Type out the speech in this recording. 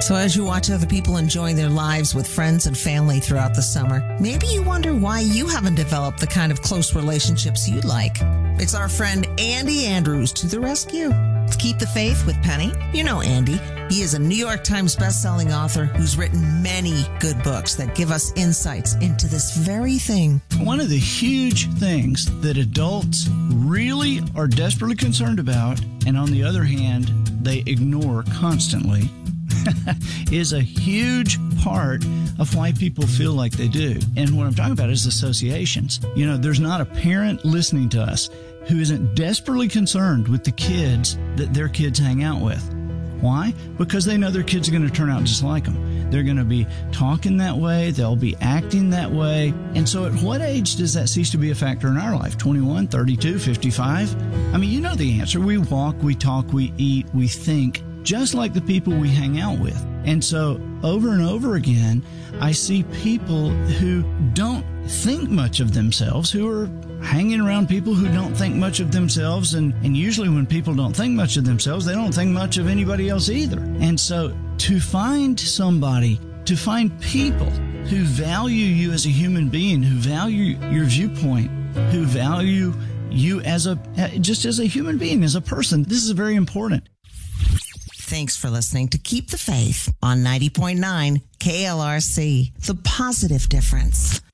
So as you watch other people enjoying their lives with friends and family throughout the summer, maybe you wonder why you haven't developed the kind of close relationships you'd like. It's our friend Andy Andrews to the rescue. Keep the Faith with Penny. You know Andy. He is a New York Times bestselling author who's written many good books that give us insights into this very thing. One of the huge things that adults really are desperately concerned about, and on the other hand, they ignore constantly, is a huge part of why people feel like they do. And what I'm talking about is associations. You know, there's not a parent listening to us who isn't desperately concerned with the kids that their kids hang out with. Why? Because they know their kids are going to turn out just like them. They're going to be talking that way. They'll be acting that way. And so at what age does that cease to be a factor in our life? 21, 32, 55? I mean, you know the answer. We walk, we talk, we eat, we think, just like the people we hang out with. And so over and over again, I see people who don't think much of themselves, who are hanging around people who don't think much of themselves. And usually when people don't think much of themselves, they don't think much of anybody else either. And so to find somebody, to find people who value you as a human being, who value your viewpoint, who value you as just as a human being, as a person, this is very important. Thanks for listening to Keep the Faith on 90.9 KLRC, The Positive Difference.